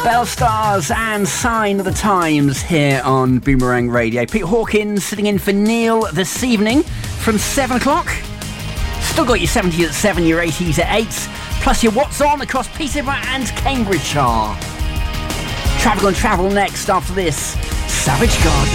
Bell Stars and Sign of the Times here on Boomerang Radio. Pete Hawkins sitting in for Neil this evening from 7 o'clock. Still got your 70s at 7, your 80s at 8, plus your What's On across Peterborough and Cambridgeshire. Travel and Travel next after this. Savage Garden.